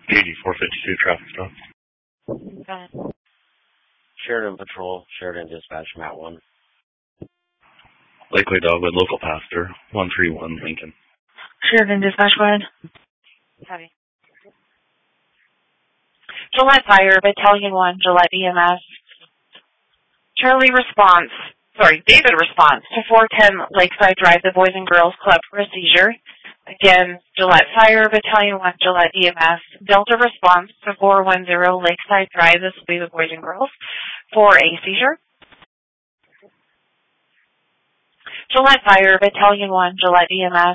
8452 traffic stop. Go ahead. Sheridan Patrol, Sheridan Dispatch, Matt 1. Lakeway Dogwood, local pastor, 131 Lincoln. Sheridan Dispatch, go ahead. Copy. Gillette Fire, Battalion 1, Gillette EMS. David response to 410 Lakeside Drive, the Boys and Girls Club for a seizure. Again, Gillette Fire, Battalion 1, Gillette EMS. Delta response to 410 Lakeside Drive, this will be the Boys and Girls, for a seizure. Gillette Fire, Battalion 1, Gillette EMS.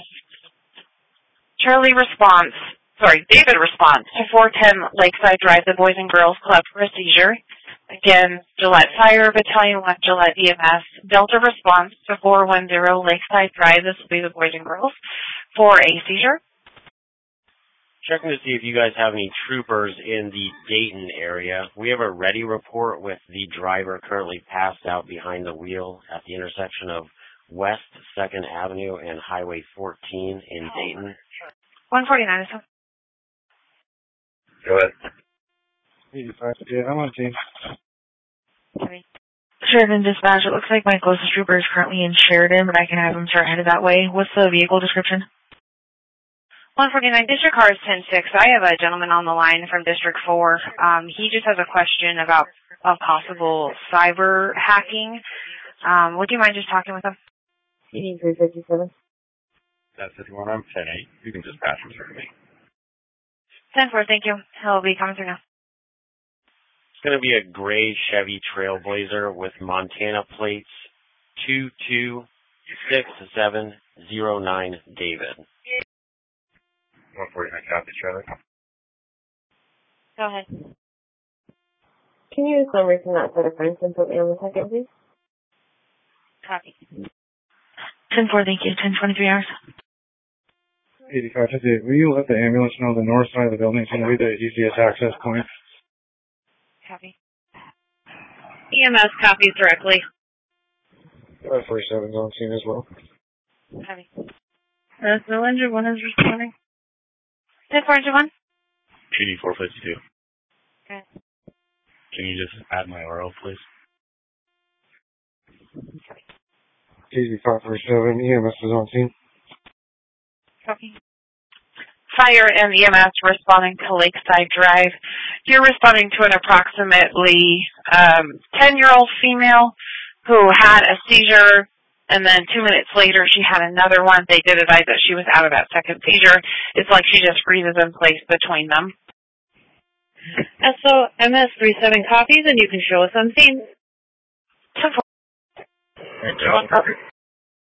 David response to 410 Lakeside Drive, the Boys and Girls Club for a seizure. Again, Gillette Fire, Battalion 1, Gillette EMS. Delta response to 410 Lakeside Drive, this will be the Boys and Girls, for a seizure. Checking to see if you guys have any troopers in the Dayton area. We have a ready report with the driver currently passed out behind the wheel at the intersection of West 2nd Avenue and Highway 14 in Dayton. 149, Go ahead. 85, yeah, I'm on team. Copy. Sheridan Dispatch, it looks like my closest trooper is currently in Sheridan, but I can have him start headed that way. What's the vehicle description? 149, District Car is 106. I have a gentleman on the line from District 4. He just has a question about a possible cyber hacking. Would you mind just talking with him? You need 357. That's 51. I'm 10-8. You can just pass him through me. 10-4, thank you. He'll be coming through now. It's going to be a gray Chevy Trailblazer with Montana plates 226709 David. 149 copy, Charlie. Go ahead. Can you just number from that set of friends and put me on the second, please? Copy. 10-4, thank you. 10-23 hours. 85, 58. Will you let the ambulance know the north side of the building is going to be the easiest access point? Copy. EMS copies directly. 47's on scene as well. Copy. No injured, one is responding. 10-4, injured 1. PD 452. Okay. Can you just add my RL, please? TV 547, EMS is on scene. Copy. Fire and EMS responding to Lakeside Drive. You're responding to an approximately 10-year-old female who had a seizure, and then 2 minutes later she had another one. They did advise that she was out of that second seizure. It's like she just freezes in place between them. SO MS 37 copies, and you can show us on scene. 10-4.